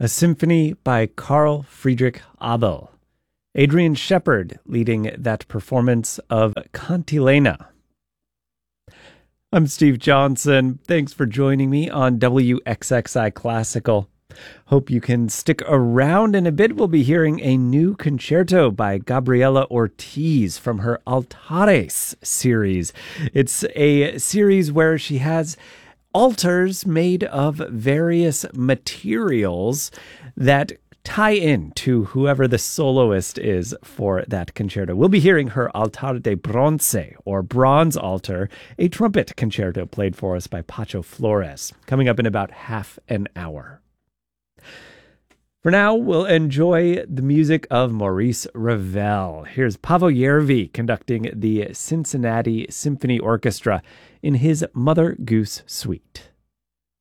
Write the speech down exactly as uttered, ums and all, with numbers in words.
A symphony by Carl Friedrich Abel. Adrian Shepard leading that performance of Cantilena. I'm Steve Johnson. Thanks for joining me on W X X I Classical. Hope you can stick around. In a bit, we'll be hearing a new concerto by Gabriela Ortiz from her Altares series. It's a series where she has altars made of various materials that tie in to whoever the soloist is for that concerto. We'll be hearing her Altar de Bronce, or Bronze Altar, a trumpet concerto played for us by Pacho Flores, coming up in about half an hour. For now, we'll enjoy the music of Maurice Ravel. Here's Paavo Järvi conducting the Cincinnati Symphony Orchestra in his Mother Goose Suite.